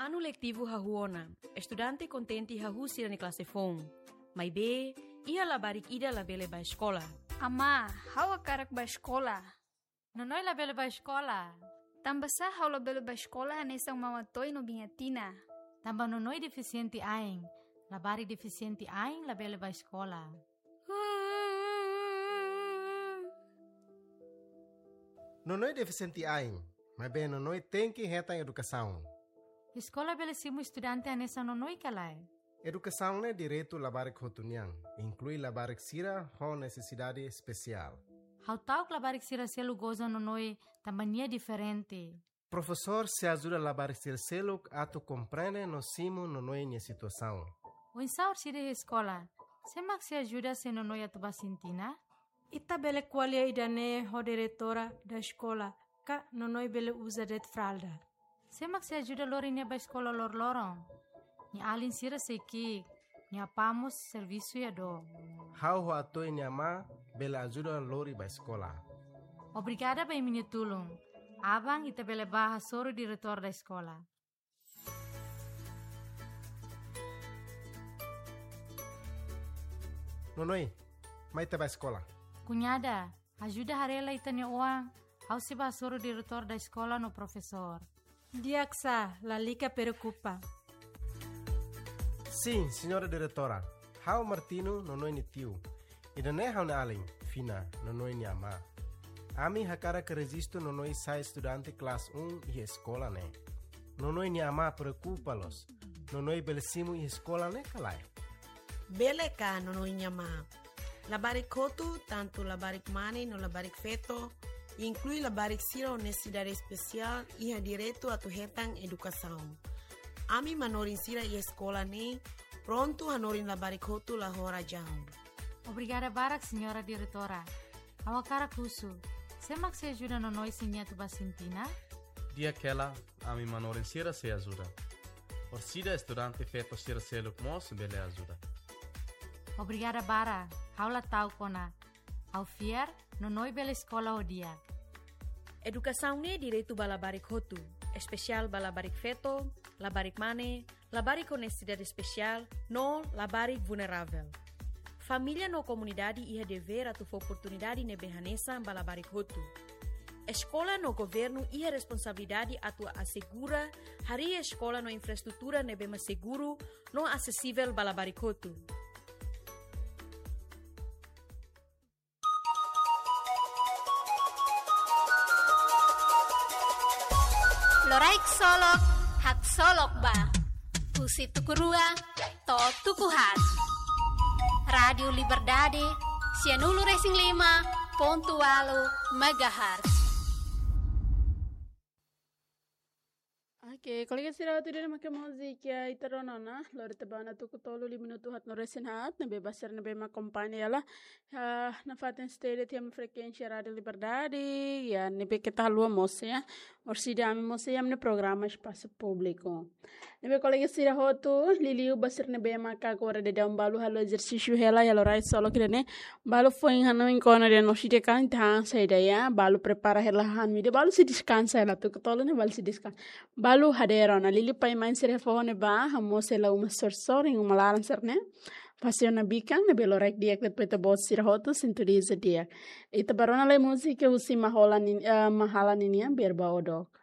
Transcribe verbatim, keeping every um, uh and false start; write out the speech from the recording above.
Ano letivo hahuona, estudante contente hahusi na classe fon. Mai be, ia labarik ida labele ba escola. Ama, hawa karak ba escola? Nonoi labele ba escola? Tambah sah hau labele ba escola anesang mamatoy no bingatina. Tambah nonoi deficiente aing, labari deficiente aing labele ba escola. Nonoi deficiente aing, mas bem nonoi tem que reta em educação. Escola bele simu estudante anesa nonoi kalai. Educação é direito labarik hotunian, inclui labarik sira com necessidade especial. Hau tau que labarik sira selu goza nonoi tambania diferente. Professor se ajuda a labarik sira selu ato compreende no simo nonoi em situação. O insaur sira escola, semak se ajuda se nonoi atu basintina? Ita bele qualia idane ho diretora da escola, ka nonoi bele usa det fralda. Semak se ajuda lor inia ba escola lor lorong. Ni alin sira seiki, ni apamos serviço ya do. Hau ho ato inyama bele ajuda lori ba escola. Obrigada ba iminha tulung. Abang ita bele baha soro diretor da escola. Nonoi, mai te ba escola. Cunhada, ajuda harela itanya uang. Hau se ba soro diretor da escola no professor. Diaksa, la lica preocupa. Sim, senhora diretora. Hau Martino nonoi ni tiu. Ida ne hau na alin, fina, nonoi ni ama. Ami hakara que resisto nonoi sai estudante classe um e escola ne. Nonoi ni ama preocupa-los. Nonoi belesimu e escola ne kalai. Bele ka nonoi ni ama. Labarik kotu, tanto labarik mane no labarik feto, inclui labarik sira o necessidade especial e direito a tu retang educação. Ami manorin sira e escola ne, pronto hanorin labarik kotu la hora jam. Obrigada barak, senhora diretora. Awakara kusu, semak se ajuda no noi sinha tu basintina? Dia aquela, ami manorin sira se ajuda. Orsida estudante feto sira seluk mos bele ajuda. Obrigada bara, haula tau kona. Au fier, no noi bela escola o dia. Educação ne direito ba labarik hotu, especial ba labarik feto, labarik mane, labarik com necessidade especial, no labarik vulnerável. Família no comunidade ia dever a tu oportunidade ne behanesa ba labarik hotu. Escola no governo ia responsabilidade a tu assegura hari escola no infraestrutura ne bema seguro, no acessível ba labarik hotu. Loraik solok, hak solok ba. Pusi tukurua, to tukuhat. Radio Liberdade, Cianulu Racing lima, pontualo, megahertz. Oke, kalau kita sirahat tidak makan musik ya itu ronona, lor tebana tu kutolu lima minuto hat no resen hat, nabe basar nabe ma kompanya lah, na faten stede tiam frekuensi Radio Liberdade, ya nabe kita lua mose ya, orsida ami mose ya mne programa espaço público. Nabe kalau kita sirahat tu liliu basar nabe ma kagora de daun balu halo exercício hela ya lorai solo kira ne, balu foi hano inkona de no side kan tang saida ya, balu prepara hela han mi de balu si descansa hela tu kutolu ne balu si descansa, balu haderona lili pai main sere fone ba hamo sela uma sorsor em uma laran serne pasiona bikang ne belo rek diak depois te bot sira hoto sinturiza dia ita barona le música usi mahola ni uh, mahala ninia berba odok